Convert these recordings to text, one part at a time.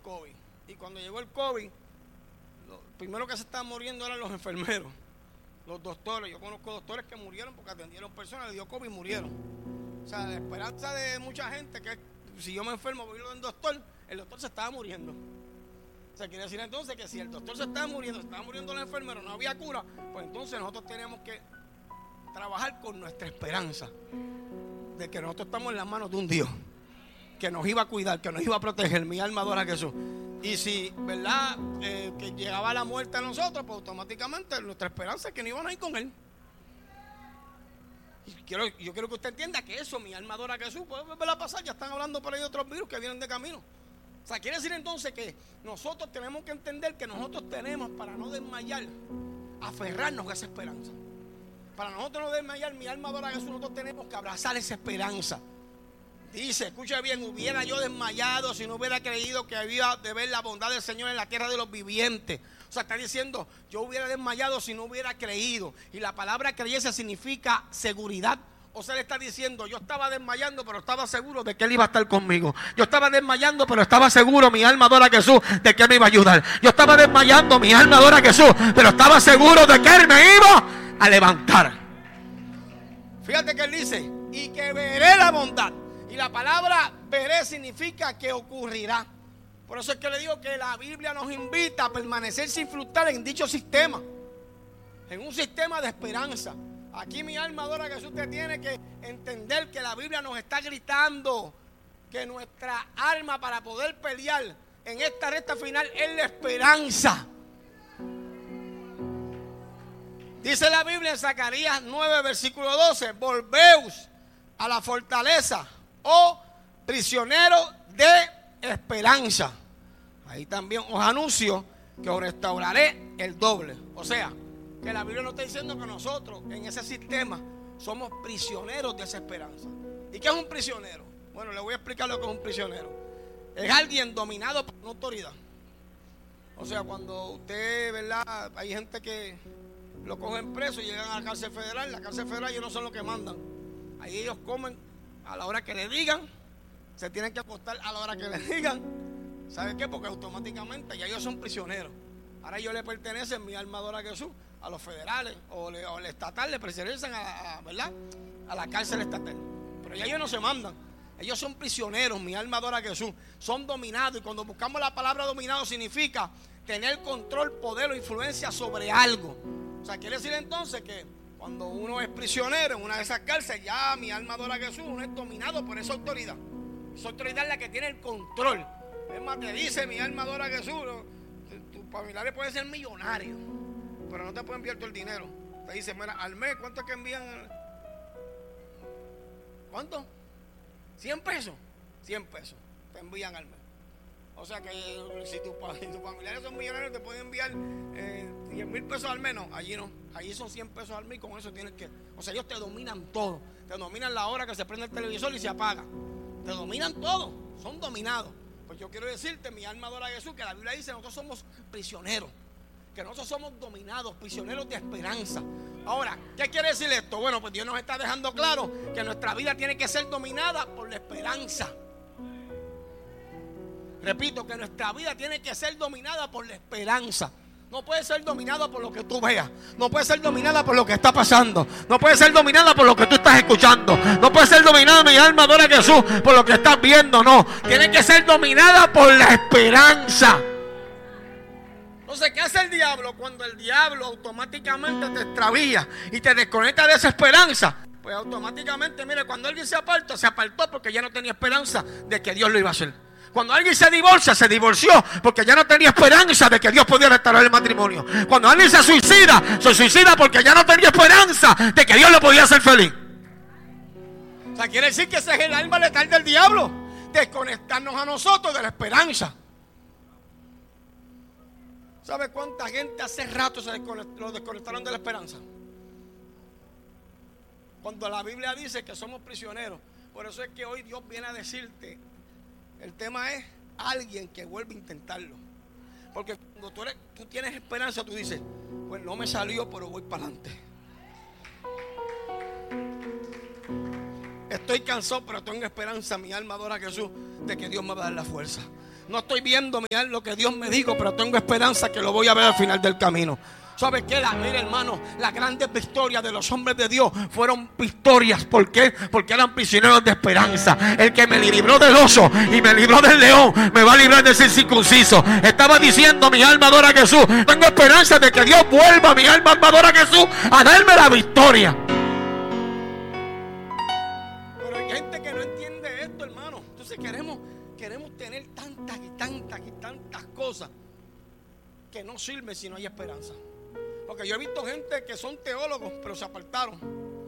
COVID. Y cuando llegó el COVID, lo primero que se estaban muriendo eran los enfermeros, los doctores. Yo conozco doctores que murieron porque atendieron personas, le dio COVID y murieron. O sea, la esperanza de mucha gente que si yo me enfermo voy a ir al doctor, el doctor se estaba muriendo. O sea, quiere decir entonces que si el doctor se estaba muriendo los enfermeros, no había cura, pues entonces nosotros tenemos que trabajar con nuestra esperanza de que nosotros estamos en las manos de un Dios que nos iba a cuidar, que nos iba a proteger. Mi alma adora a Jesús. Y si, ¿verdad? Que llegaba la muerte a nosotros, pues automáticamente nuestra esperanza es que no iban a ir con Él. Y yo quiero que usted entienda que eso, mi alma adora a Jesús, puede volver a pasar. Ya están hablando por ahí de otros virus que vienen de camino. O sea, quiere decir entonces que nosotros tenemos que entender que nosotros tenemos, para no desmayar, aferrarnos a esa esperanza. Para nosotros no desmayar, mi alma adora a Jesús, nosotros tenemos que abrazar esa esperanza. Dice, escucha bien, hubiera yo desmayado si no hubiera creído que había de ver la bondad del Señor en la tierra de los vivientes. O sea, está diciendo, yo hubiera desmayado si no hubiera creído. Y la palabra creyese significa seguridad. O sea, le está diciendo, yo estaba desmayando, pero estaba seguro de que Él iba a estar conmigo. Yo estaba desmayando, pero estaba seguro, mi alma adora a Jesús, de que Él me iba a ayudar. Yo estaba desmayando, mi alma adora a Jesús, pero estaba seguro de que Él me iba a levantar. Fíjate que Él dice, y que veré la bondad. Y la palabra veré significa que ocurrirá. Por eso es que le digo que la Biblia nos invita a permanecer sin fluctuar en dicho sistema, en un sistema de esperanza. Aquí mi alma adora a Jesús. Usted tiene que entender que la Biblia nos está gritando que nuestra alma para poder pelear en esta recta final es la esperanza. Dice la Biblia en Zacarías 9 versículo 12, volveos a la fortaleza, oh prisioneros de esperanza. Ahí también os anuncio que os restauraré el doble. O sea, que la Biblia nos está diciendo que nosotros en ese sistema somos prisioneros de esa esperanza. ¿Y qué es un prisionero? Bueno, le voy a explicar lo que es un prisionero. Es alguien dominado por una autoridad. O sea, cuando usted, ¿verdad? Hay gente que lo cogen preso y llegan a la cárcel federal. La cárcel federal ellos no son los que mandan. Ahí ellos comen a la hora que le digan. Se tienen que acostar a la hora que le digan. ¿Sabe qué? Porque automáticamente ya ellos son prisioneros. Ahora ellos le pertenecen, mi alma adora a Jesús, a los federales o el estatal le pertenecen ¿verdad? A la cárcel estatal. Pero ya ellos no se mandan. Ellos son prisioneros, mi alma adora a Jesús. Son dominados. Y cuando buscamos la palabra dominado significa tener control, poder o influencia sobre algo. O sea, quiere decir entonces que cuando uno es prisionero en una de esas cárceles, ya mi alma adora a Jesús, uno es dominado por esa autoridad. Esa autoridad es la que tiene el control. Es más, te dice mi alma adora a Jesús, tus familiares pueden ser millonarios, pero no te pueden enviar todo el dinero. Te dice, mira, al mes, ¿cuánto es que envían? ¿Cuánto? 100 pesos. 100 pesos te envían al mes. O sea que si tus familiares son millonarios, te pueden enviar 10,000 pesos al menos. Allí no, allí son 100 pesos al mes y con eso tienes que. O sea, ellos te dominan todo. Te dominan la hora que se prende el televisor y se apaga. Te dominan todo, son dominados. Pues yo quiero decirte, mi alma adora a Jesús, que la Biblia dice que nosotros somos prisioneros, que nosotros somos dominados, prisioneros de esperanza. Ahora, ¿qué quiere decir esto? Bueno, pues Dios nos está dejando claro que nuestra vida tiene que ser dominada por la esperanza. Repito, que nuestra vida tiene que ser dominada por la esperanza. No puede ser dominada por lo que tú veas. No puede ser dominada por lo que está pasando. No puede ser dominada por lo que tú estás escuchando. No puede ser dominada, mi alma adora a Jesús, por lo que estás viendo. No, tiene que ser dominada por la esperanza. Entonces, ¿qué hace el diablo? Cuando el diablo automáticamente te extravía y te desconecta de esa esperanza, pues automáticamente, mire, cuando alguien se apartó porque ya no tenía esperanza de que Dios lo iba a hacer. Cuando alguien se divorció porque ya no tenía esperanza de que Dios podía restaurar el matrimonio. Cuando alguien se suicida porque ya no tenía esperanza de que Dios lo podía hacer feliz. O sea, quiere decir que ese es el alma letal del diablo, desconectarnos a nosotros de la esperanza. ¿Sabe cuánta gente hace rato lo desconectaron de la esperanza? Cuando la Biblia dice que somos prisioneros. Por eso es que hoy Dios viene a decirte, el tema es alguien que vuelve a intentarlo. Porque cuando tú tienes esperanza, tú dices, pues no me salió, pero voy para adelante. Estoy cansado, pero tengo esperanza, mi alma adora a Jesús, de que Dios me va a dar la fuerza. No estoy viendo, mirar lo que Dios me dijo, pero tengo esperanza que lo voy a ver al final del camino. ¿Sabe qué? Mira, hermano, las grandes victorias de los hombres de Dios fueron victorias. ¿Por qué? Porque eran prisioneros de esperanza. El que me libró del oso y me libró del león, me va a librar del circunciso. Estaba diciendo: mi alma adora a Jesús. Tengo esperanza de que Dios vuelva, mi alma adora a Jesús, a darme la victoria. Pero hay gente que no entiende esto, hermano. Entonces queremos tener tantas cosas que no sirven si no hay esperanza. Porque yo he visto gente que son teólogos, pero se apartaron.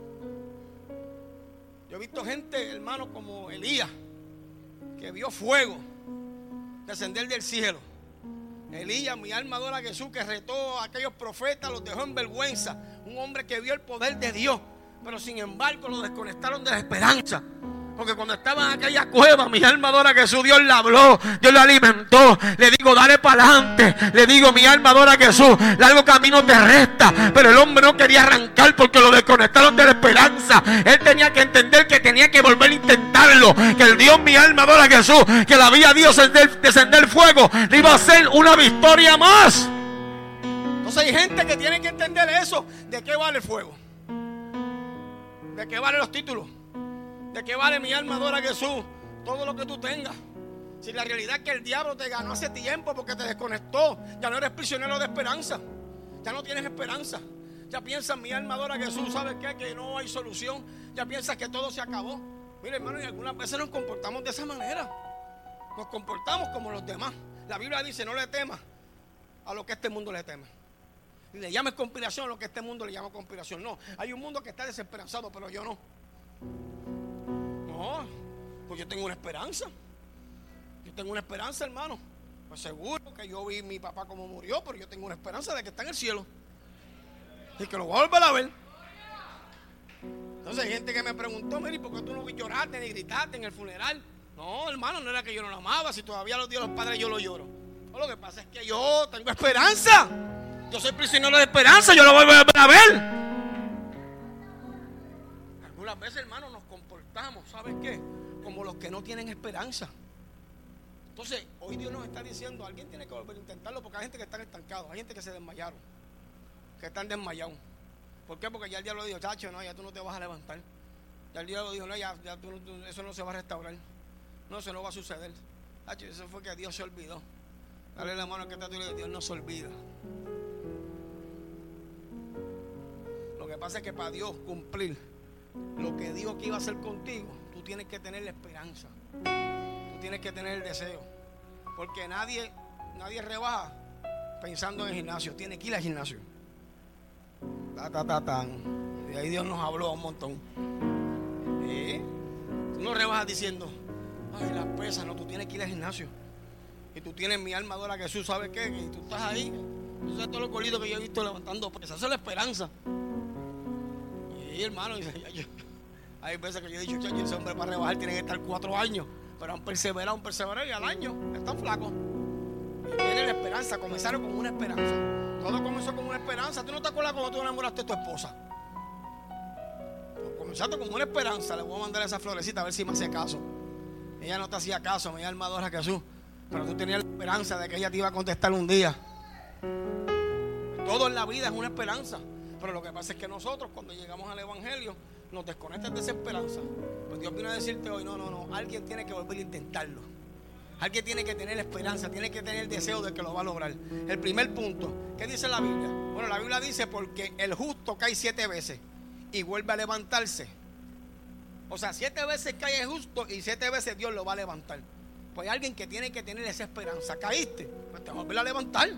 Yo he visto gente, hermano, como Elías, que vio fuego descender del cielo. Elías, mi alma adora a Jesús, que retó a aquellos profetas, los dejó en vergüenza. Un hombre que vio el poder de Dios, pero sin embargo lo desconectaron de la esperanza. Porque cuando estaba en aquella cueva, mi alma adora a Jesús, Dios le habló, Dios le alimentó. Le digo: dale para adelante. Le digo: mi alma adora a Jesús, largo camino te resta. Pero el hombre no quería arrancar porque lo desconectaron de la esperanza. Él tenía que entender que tenía que volver a intentarlo. Que el Dios, mi alma adora a Jesús, que la había Dios descender fuego, le iba a hacer una victoria más. Entonces hay gente que tiene que entender eso. ¿De qué vale el fuego? ¿De qué valen los títulos? ¿De qué vale, mi alma adora a Jesús, todo lo que tú tengas? Si la realidad es que el diablo te ganó hace tiempo porque te desconectó. Ya no eres prisionero de esperanza. Ya no tienes esperanza. Ya piensas: mi alma adora a Jesús, ¿sabes qué? Que no hay solución. Ya piensas que todo se acabó. Mire, hermano, y algunas veces nos comportamos de esa manera. Nos comportamos como los demás. La Biblia dice: no le temas a lo que este mundo le teme. Y le llames conspiración a lo que este mundo le llama conspiración. No, hay un mundo que está desesperanzado, pero yo no. No, pues yo tengo una esperanza. Yo tengo una esperanza, hermano. Pues seguro que yo vi a mi papá como murió, pero yo tengo una esperanza de que está en el cielo y que lo voy a volver a ver. Entonces hay gente que me preguntó: mire, ¿por qué tú no lloraste ni gritaste en el funeral? No, hermano, no era que yo no lo amaba. Si todavía los dio los padres, yo lo lloro. No, lo que pasa es que yo tengo esperanza. Yo soy prisionero de esperanza. Yo lo voy a volver a ver. Algunas veces, hermano, nos comportamos, ¿sabes qué? Como los que no tienen esperanza. Entonces, hoy Dios nos está diciendo: alguien tiene que volver a intentarlo, porque hay gente que está estancada, hay gente que se desmayaron, que están desmayados. ¿Por qué? Porque ya el diablo dijo: chacho, no, ya tú no te vas a levantar. Ya el diablo dijo: no, ya eso no se va a restaurar. No, eso no va a suceder. Chacho, eso fue que Dios se olvidó. Dale la mano que está tú y Dios no se olvida. Lo que pasa es que para Dios cumplir lo que dijo que iba a hacer contigo, tú tienes que tener la esperanza. Tú tienes que tener el deseo. Porque nadie rebaja pensando en el gimnasio. Tiene que ir al gimnasio. Y ahí Dios nos habló un montón. Tú no rebajas diciendo: ay, las pesas. No, tú tienes que ir al gimnasio. Y tú tienes: mi alma adora a Jesús, ¿sabes qué? Y tú estás ahí. Tú sabes todos los golitos que yo he visto levantando pesas. Esa es la esperanza. Y hermano, hay veces que yo he dicho: chacho, ese hombre para rebajar tiene que estar 4 años. Pero han perseverado y al año están flacos. Y tienen la esperanza. Comenzaron con una esperanza. Todo comenzó con una esperanza. ¿Tú no te acuerdas cuando tú enamoraste a tu esposa? Pues comenzaste con una esperanza. Le voy a mandar esa florecita a ver si me hace caso. Ella no te hacía caso, mi alma adora a Jesús. Pero tú tenías la esperanza de que ella te iba a contestar un día. Todo en la vida es una esperanza. Pero lo que pasa es que nosotros, cuando llegamos al evangelio, nos desconectan de esa esperanza. Pues Dios vino a decirte hoy: no, alguien tiene que volver a intentarlo. Alguien tiene que tener esperanza, tiene que tener el deseo de que lo va a lograr. El primer punto, ¿qué dice la Biblia? Bueno, la Biblia dice: porque el justo cae 7 veces y vuelve a levantarse. O sea, 7 veces cae el justo y 7 veces Dios lo va a levantar. Pues hay alguien que tiene que tener esa esperanza. ¿Caíste? Pues te vas a volver a levantar.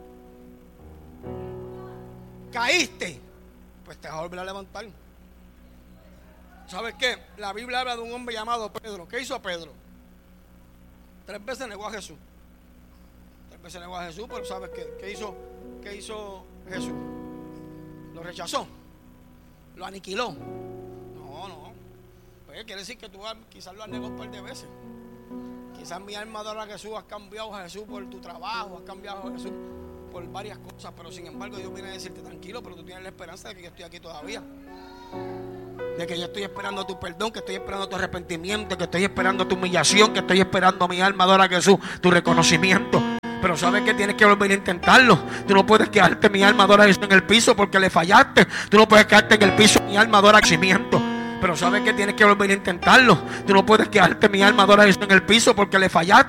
¿Caíste? Pues te vas a volver a levantar. ¿Sabes qué? La Biblia habla de un hombre llamado Pedro. ¿Qué hizo Pedro? 3 veces negó a Jesús. 3 veces negó a Jesús, pero ¿sabes qué? ¿Qué hizo Jesús? Lo rechazó. Lo aniquiló. No. Pues quiere decir que tú quizás lo has negado un par de veces. Quizás mi alma adora a Jesús, has cambiado a Jesús por tu trabajo, has cambiado a Jesús por varias cosas, pero sin embargo Dios viene a decirte: tranquilo, pero tú tienes la esperanza de que yo estoy aquí todavía. de que yo estoy esperando tu perdón, que estoy esperando tu arrepentimiento, que estoy esperando tu humillación, que estoy esperando, mi alma adora a Jesús, tu reconocimiento. Pero sabes que tienes que volver a intentarlo. Tú no puedes quedarte, mi alma adora a Jesús, en el piso porque le fallaste. Tú no puedes quedarte en el piso, mi alma adora a crecimiento. Pero sabes que tienes que volver a intentarlo. Tú no puedes quedarte, mi alma adora a Jesús, en el piso porque le fallaste.